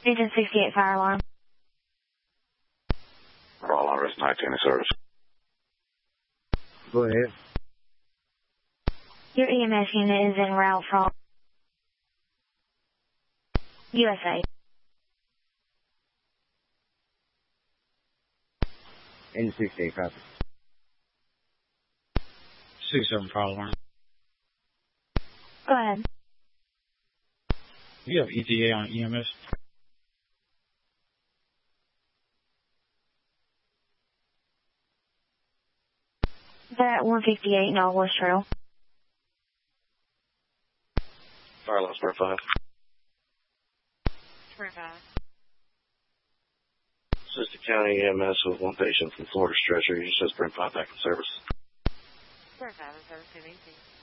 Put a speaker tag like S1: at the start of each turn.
S1: Agent 68 fire alarm.
S2: Raw Iris 19 in service.
S3: Go ahead.
S1: Your EMS unit is en route from USA.
S3: Agent 68 copy.
S4: 67 fire alarm.
S1: Go ahead.
S4: You have ETA on EMS?
S1: They're at 158 Northwest Trail.
S2: Fire alarm, Spur 5.
S1: Spur 5.
S2: Sister County EMS with one patient from Florida Stretcher. You just bring 5 back in service.
S1: Spur 5 in service to VC.